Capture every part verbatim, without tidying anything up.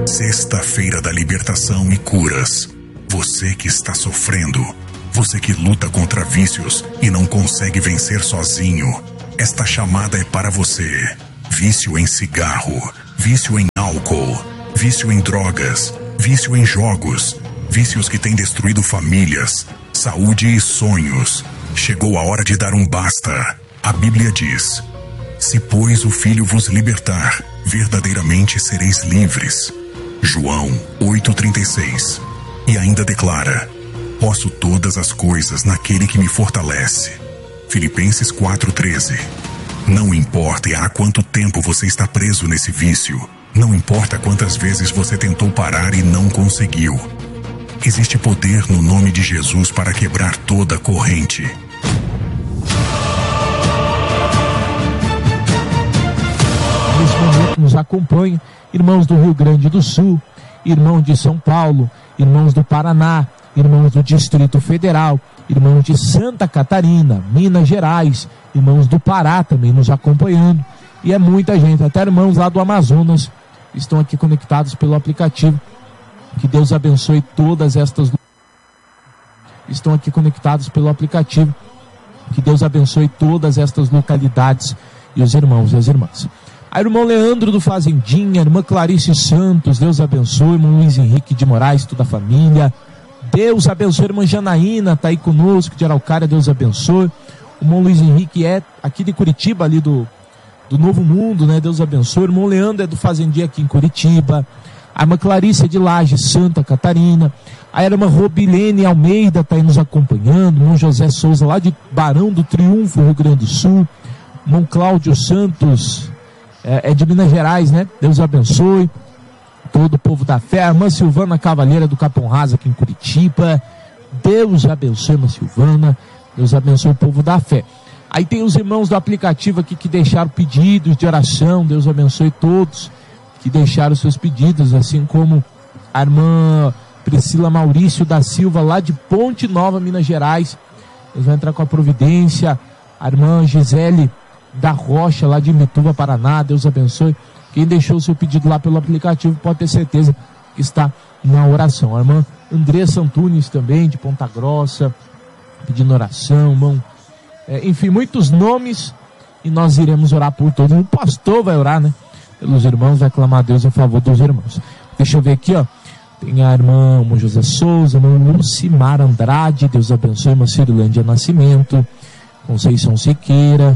Sexta-feira da libertação e curas. Você que está sofrendo, você que luta contra vícios e não consegue vencer sozinho, esta chamada é para você. Vício em cigarro, vício em álcool, vício em drogas, vício em jogos, vícios que têm destruído famílias, saúde e sonhos. Chegou a hora de dar um basta. A Bíblia diz: se, pois, o Filho vos libertar, verdadeiramente sereis livres. João oito, trinta e seis. E ainda declara: posso todas as coisas naquele que me fortalece. Filipenses quatro, treze. Não importa há quanto tempo você está preso nesse vício. Não importa quantas vezes você tentou parar e não conseguiu. Existe poder no nome de Jesus para quebrar toda a corrente. Nesse momento nos acompanha irmãos do Rio Grande do Sul, irmãos de São Paulo, irmãos do Paraná, irmãos do Distrito Federal, irmãos de Santa Catarina, Minas Gerais, irmãos do Pará também nos acompanhando, e é muita gente, até irmãos lá do Amazonas estão aqui conectados pelo aplicativo. Que Deus abençoe todas estas estão aqui conectados pelo aplicativo. Que Deus abençoe todas estas localidades e os irmãos e as irmãs. A irmão Leandro do Fazendinha, a irmã Clarice Santos, Deus abençoe, irmão Luiz Henrique de Moraes, toda a família. Deus abençoe, irmã Janaína, tá aí conosco, de Araucária, Deus abençoe. O irmão Luiz Henrique é aqui de Curitiba, ali do, do Novo Mundo, né? Deus abençoe. O irmão Leandro é do Fazendinha aqui em Curitiba. A irmã Clarice é de Laje, Santa Catarina. A irmã Robilene Almeida está aí nos acompanhando. O irmão José Souza, lá de Barão do Triunfo, Rio Grande do Sul. O irmão Cláudio Santos, é, é de Minas Gerais, né? Deus abençoe todo o povo da fé. A irmã Silvana Cavalheira do Capão Raso, aqui em Curitiba. Deus abençoe, irmã Silvana. Deus abençoe o povo da fé. Aí tem os irmãos do aplicativo aqui que deixaram pedidos de oração. Deus abençoe todos que deixaram seus pedidos, assim como a irmã Priscila Maurício da Silva, lá de Ponte Nova, Minas Gerais. Eles vão entrar com a providência. A irmã Gisele da Rocha, lá de Mituba, Paraná. Deus abençoe. Quem deixou o seu pedido lá pelo aplicativo pode ter certeza que está na oração. A irmã Andressa Antunes também, de Ponta Grossa, pedindo oração, irmão. É, enfim, muitos nomes, e nós iremos orar por todos. O pastor vai orar, né? Pelos irmãos, vai clamar a Deus em favor dos irmãos. Deixa eu ver aqui, ó. Tem a irmã, irmã José Souza, irmã Lucimar Andrade, Deus abençoe, irmã Cirilândia Nascimento, Conceição Siqueira,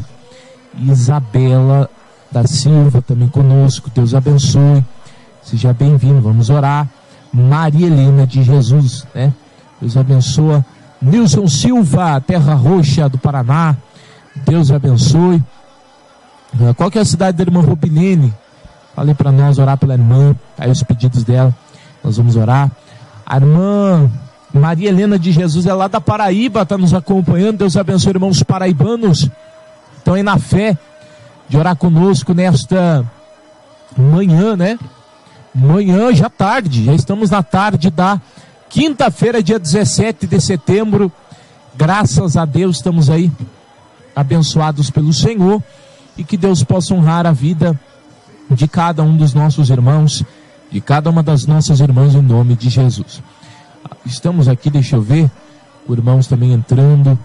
Isabela da Silva também conosco, Deus abençoe, seja bem-vindo, vamos orar. Maria Helena de Jesus, né? Deus abençoe. Nilson Silva, Terra Roxa do Paraná, Deus abençoe. Qual que é a cidade da irmã Robilene? Falei para nós orar pela irmã, aí os pedidos dela, nós vamos orar. A irmã Maria Helena de Jesus é lá da Paraíba, está nos acompanhando. Deus abençoe, irmãos paraibanos, estão aí na fé de orar conosco nesta manhã, né? Manhã, já tarde, já estamos na tarde da quinta-feira, dia dezessete de setembro. Graças a Deus estamos aí abençoados pelo Senhor, e que Deus possa honrar a vida de cada um dos nossos irmãos, de cada uma das nossas irmãs, em nome de Jesus. Estamos aqui, deixa eu ver, irmãos também entrando,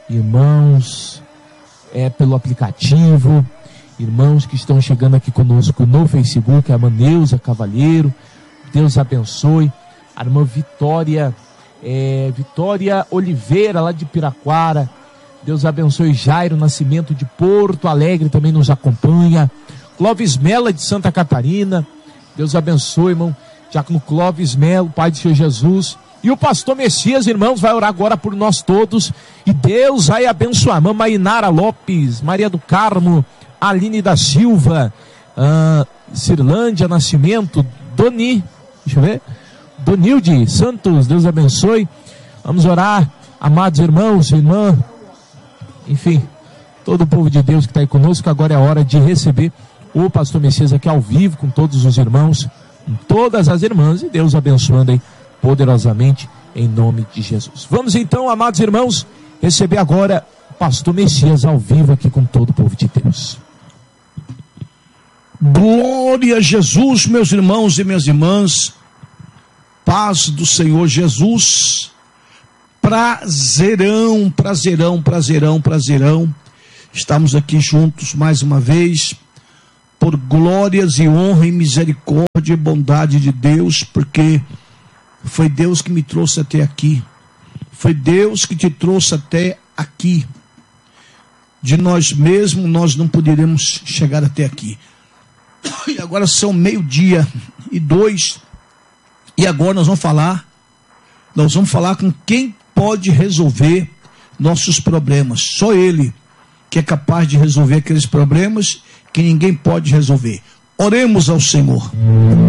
irmãos é, pelo aplicativo, irmãos que estão chegando aqui conosco no Facebook, a irmã Neuza Cavalheiro, Deus abençoe. A irmã Vitória, é, Vitória Oliveira, lá de Piraquara, Deus abençoe. Jairo Nascimento de Porto Alegre também nos acompanha. Clóvis Mela de Santa Catarina, Deus abençoe, irmão Diácono Clóvis Melo, Pai do Senhor Jesus. E o pastor Messias, irmãos, vai orar agora por nós todos, e Deus vai abençoar. Mama Inara Lopes, Maria do Carmo, Aline da Silva, uh, Cirlândia Nascimento, Doni, deixa eu ver, Donilde Santos, Deus abençoe. Vamos orar, amados irmãos, irmã, enfim, todo o povo de Deus que está aí conosco. Agora é a hora de receber o pastor Messias aqui ao vivo, com todos os irmãos, com todas as irmãs, e Deus abençoando aí poderosamente, em nome de Jesus. Vamos então, amados irmãos, receber agora o pastor Messias ao vivo aqui com todo o povo de Deus. Glória a Jesus, meus irmãos e minhas irmãs. Paz do Senhor Jesus. Prazerão, prazerão, prazerão, prazerão. Estamos aqui juntos mais uma vez, por glórias e honra e misericórdia e bondade de Deus, porque foi Deus que me trouxe até aqui. Foi Deus que te trouxe até aqui. De nós mesmos nós não poderíamos chegar até aqui. E agora são meio-dia e dois, e agora nós vamos falar, nós vamos falar com quem pode resolver nossos problemas. Só Ele que é capaz de resolver aqueles problemas que ninguém pode resolver. Oremos ao Senhor.